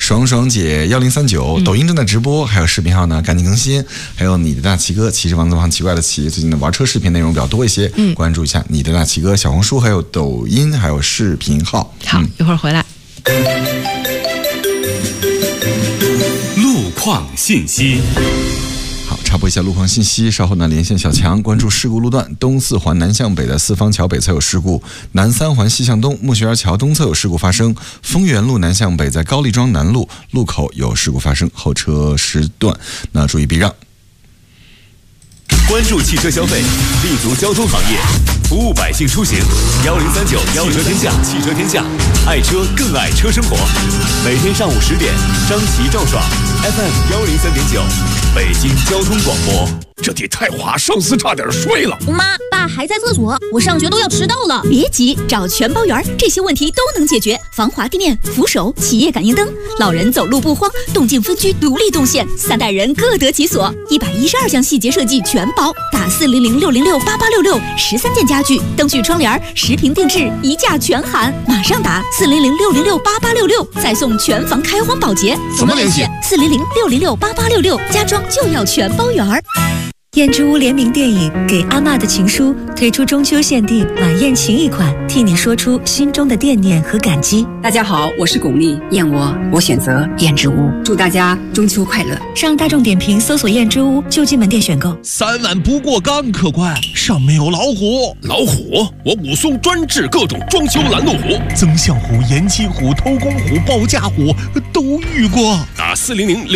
爽爽姐1039，抖音正在直播，还有视频号呢赶紧更新，还有你的大奇哥，骑着王字旁奇怪的奇，最近的玩车视频内容比较多一些，关注一下你的大奇哥小红书，还有抖音，还有视频号。 好，一会儿回来。 路况信息。 好，插播一下路况信息。稍后呢，连线小强，关注事故路段：东四环南向北的四方桥北侧有事故，南三环西向东木樨园桥东侧有事故发生，丰源路南向北在高丽庄南路路口有事故发生，后车时段那注意避让。 关注汽车消费，立足交通行业，服务百姓出行。1039汽车天下，爱车更爱车生活。每天上午10点，张琪赵爽 FM103.9，北京交通广播。 这得太滑，上司差点睡了。 妈，爸还在厕所，我上学都要迟到了。 别急，找全包园，这些问题都能解决。防滑地面、扶手、企业感应灯，老人走路不慌，动静分区独立动线，3代人各得其所。112项细节设计全包，打400-606-8866，13件家具、灯具、窗帘，10平定制，一价全含。马上打400-606-8866，再送全房开荒保洁。 怎么联系 ？400-606-8866，家装就要全包园。 燕之屋联名电影《给阿嬷的情书》推出中秋限定晚宴情谊款，替你说出心中的惦念和感激。 大家好，我是巩俐，燕我选择燕之屋，祝大家中秋快乐。 上大众点评搜索燕之屋就近门店选购。 3万不过岗，客官上面有老虎。老虎，我武松专治各种装修拦路虎， 增项虎、延期虎、偷工虎、报价虎都遇过。 打400